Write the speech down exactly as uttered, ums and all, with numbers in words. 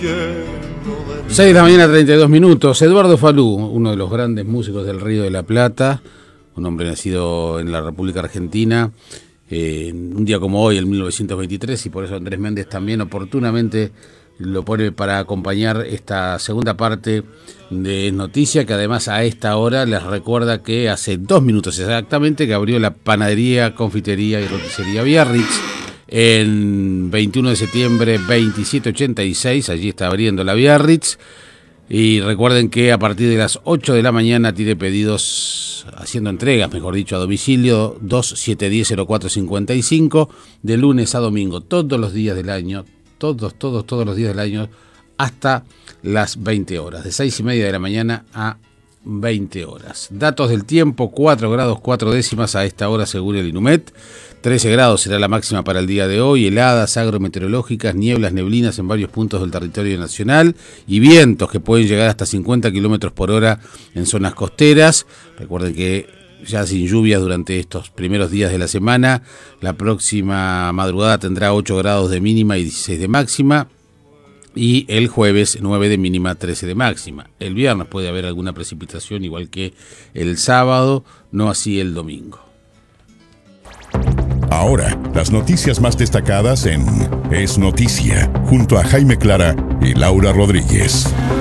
seis de la mañana, treinta y dos minutos. Eduardo Falú, uno de los grandes músicos del Río de la Plata, un hombre nacido en la República Argentina, eh, un día como hoy, en mil novecientos veintitrés, y por eso Andrés Méndez también oportunamente lo pone para acompañar esta segunda parte de Noticia, que además a esta hora les recuerda que hace dos minutos exactamente que abrió la panadería, confitería y roticería Biarritz en veintiuno de septiembre veintisiete ochenta y seis, allí está abriendo la Biarritz. Y recuerden que a partir de las ocho de la mañana tiene pedidos, haciendo entregas, mejor dicho, a domicilio dos siete uno cero cero cuatro cinco cinco, de lunes a domingo, todos los días del año, todos, todos, todos los días del año, hasta las veinte horas, de seis y media de la mañana a veinte horas. Datos del tiempo: cuatro grados cuatro décimas a esta hora según el INUMET, trece grados será la máxima para el día de hoy, heladas agrometeorológicas, nieblas, neblinas en varios puntos del territorio nacional y vientos que pueden llegar hasta cincuenta kilómetros por hora en zonas costeras. Recuerden que ya sin lluvias durante estos primeros días de la semana, la próxima madrugada tendrá ocho grados de mínima y dieciséis de máxima. Y el jueves nueve de mínima, trece de máxima. El viernes puede haber alguna precipitación igual que el sábado, no así el domingo. Ahora, las noticias más destacadas en Es Noticia, junto a Jaime Clara y Laura Rodríguez.